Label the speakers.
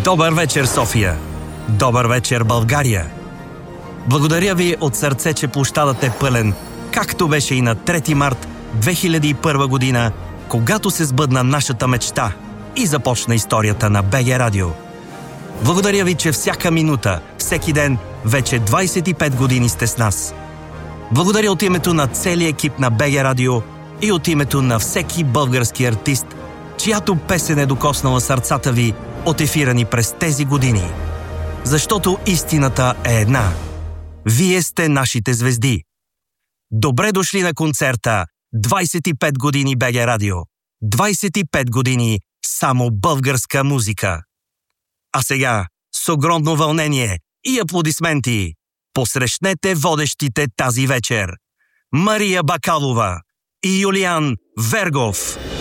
Speaker 1: Добър вечер, София! Добър вечер, България! Благодаря ви от сърце, че площадът е пълен, както беше и на 3 март 2001 година, когато се сбъдна нашата мечта и започна историята на БГ Радио. Благодаря ви, че всяка минута, всеки ден, вече 25 години сте с нас. Благодаря от името на целия екип на БГ Радио и от името на всеки български артист, чиято песен е докоснала сърцата ви от ефира ни през тези години. Защото истината е една. Вие сте нашите звезди. Добре дошли на концерта 25 години БГ Радио. 25 години само българска музика. А сега, с огромно вълнение и аплодисменти, посрещнете водещите тази вечер. Мария Бакалова и Юлиан Вергов.